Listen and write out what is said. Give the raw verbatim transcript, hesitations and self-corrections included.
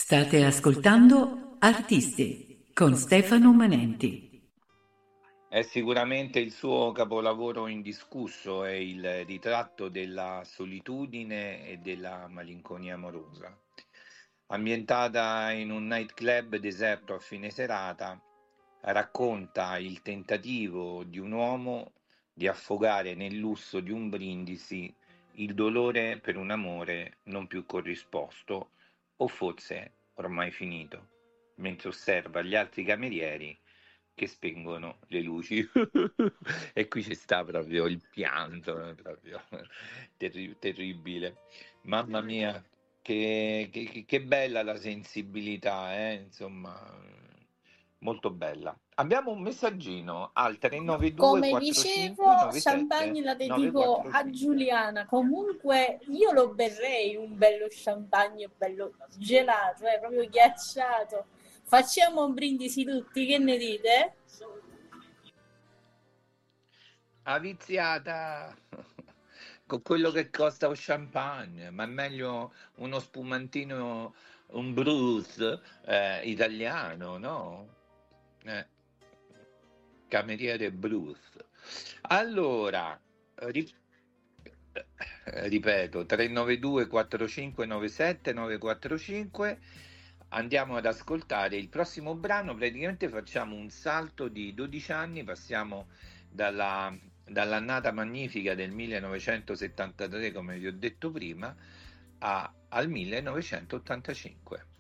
State ascoltando Artisti con Stefano Manenti. È sicuramente il suo capolavoro indiscusso, è il ritratto della solitudine e della malinconia amorosa. Ambientata in un nightclub deserto a fine serata, racconta il tentativo di un uomo di affogare nel lusso di un brindisi il dolore per un amore non più corrisposto o forse ormai finito, mentre osserva gli altri camerieri che spengono le luci. E qui ci sta proprio il pianto, proprio terri- terribile. Mamma mia, che, che- che bella la sensibilità, eh? Insomma, molto bella. Abbiamo un messaggino al tre nove due Come quattro cinque dicevo, nove sette champagne la nove dedico quattro a cinque. Giuliana. Comunque io lo berrei un bello champagne bello gelato, eh, proprio ghiacciato. Facciamo un brindisi tutti, che ne dite? Ha viziata con quello che costa un champagne, ma è meglio uno spumantino, un Bruce eh, italiano, no? Eh, cameriere Bruce. Allora, ri- eh, ripeto, tre nove due quattro cinque nove sette nove quattro cinque. Andiamo ad ascoltare il prossimo brano. Praticamente facciamo un salto di dodici anni, passiamo dalla, dall'annata magnifica del millenovecentosettantatré, come vi ho detto prima, a- al millenovecentottantacinque.